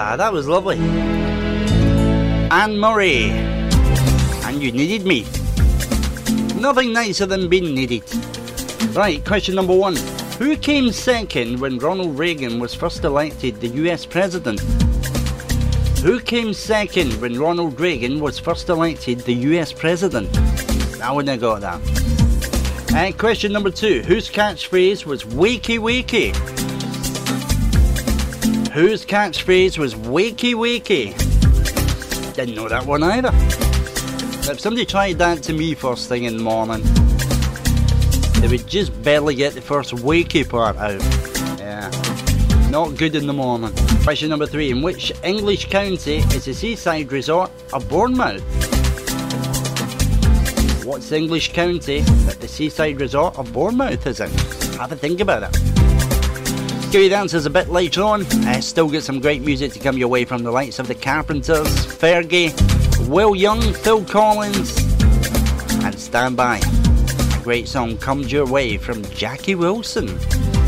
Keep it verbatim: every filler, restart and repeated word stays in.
Ah, that was lovely. Anne Murray. And You Needed Me. Nothing nicer than being needed. Right, question number one. Who came second when Ronald Reagan was first elected the U S President? Who came second when Ronald Reagan was first elected the U S President? Now when I got that. And question number two. Whose catchphrase was Wakey Wakey? Whose catchphrase was Wakey Wakey? Didn't know that one either. If somebody tried that to me first thing in the morning, they would just barely get the first wakey part out. Yeah, not good in the morning. Question number three. In which English county is the seaside resort of Bournemouth? What's the English county that the seaside resort of Bournemouth is in? Have a think about it. Give you the answers a bit later on. I still get some great music to come your way from the likes of the Carpenters, Fergie, Will Young, Phil Collins, and Stand By. A great song comes your way from Jackie Wilson.